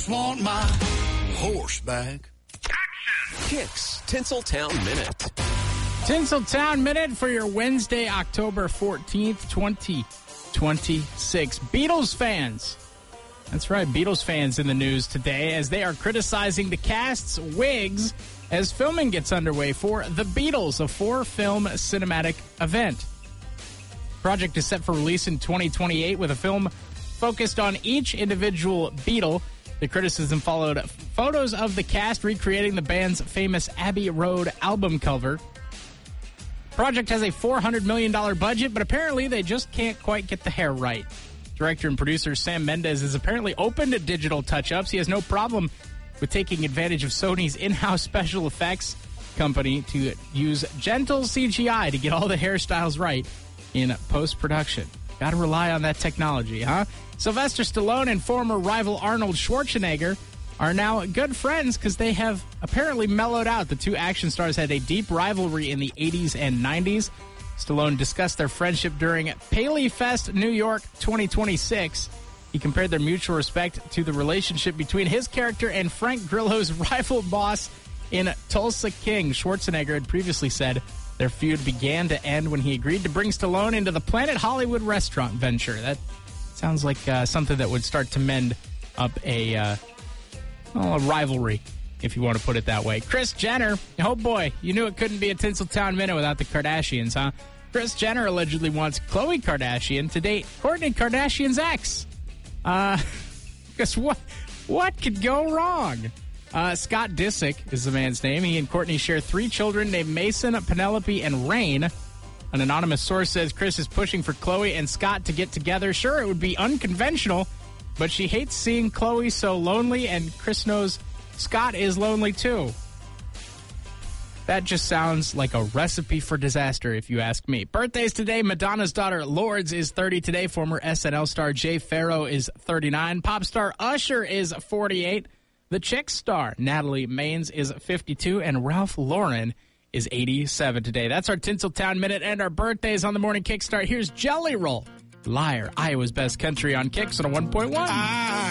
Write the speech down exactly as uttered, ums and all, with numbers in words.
Want my horseback. Kicks Tinseltown Minute. Tinseltown Minute for your Wednesday, October fourteenth, twenty twenty-six. Beatles fans. That's right, Beatles fans in the news today as they are criticizing the cast's wigs as filming gets underway for The Beatles, a four-film cinematic event. The project is set for release in twenty twenty-eight with a film focused on each individual Beatle. The criticism followed photos of the cast recreating the band's famous Abbey Road album cover. The project has a four hundred million dollars budget, but apparently they just can't quite get the hair right. Director and producer Sam Mendes is apparently open to digital touch-ups. He has no problem with taking advantage of Sony's in-house special effects company to use gentle C G I to get all the hairstyles right in post-production. Gotta rely on that technology, huh? Sylvester Stallone and former rival Arnold Schwarzenegger are now good friends because they have apparently mellowed out. The two action stars had a deep rivalry in the eighties and nineties. Stallone discussed their friendship during Paley Fest New York twenty twenty-six. He compared their mutual respect to the relationship between his character and Frank Grillo's rival boss in Tulsa King. Schwarzenegger had previously said their feud began to end when he agreed to bring Stallone into the Planet Hollywood restaurant venture. That sounds like uh, something that would start to mend up a, uh, well, a rivalry, if you want to put it that way. Kris Jenner, oh boy, you knew it couldn't be a Tinseltown Minute without the Kardashians, huh? Kris Jenner allegedly wants Khloe Kardashian to date Kourtney Kardashian's ex. Uh, because what, what could go wrong? Uh, Scott Disick is the man's name. He and Kourtney share three children named Mason, Penelope, and Rain. An anonymous source says Kris is pushing for Khloe and Scott to get together. Sure, it would be unconventional, but she hates seeing Khloe so lonely, and Kris knows Scott is lonely too. That just sounds like a recipe for disaster, if you ask me. Birthdays today, Madonna's daughter Lourdes is thirty today. Former S N L star Jay Pharoah is thirty-nine. Pop star Usher is forty-eight. The Chick star Natalie Maines is fifty-two, and Ralph Lauren is eighty-seven today. That's our Tinseltown Minute and our birthdays on the Morning Kickstart. Here's Jelly Roll, Liar, Iowa's Best Country on Kicks on a one point one.